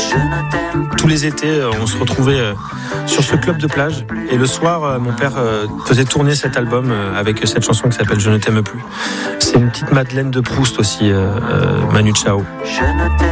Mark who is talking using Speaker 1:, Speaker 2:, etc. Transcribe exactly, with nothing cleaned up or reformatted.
Speaker 1: Tous les étés, on se retrouvait sur ce club de plage. Et le soir, mon père faisait tourner cet album avec cette chanson qui s'appelle Je ne t'aime plus. C'est une petite Madeleine de Proust aussi, euh, Manu Chao. Je ne t'aime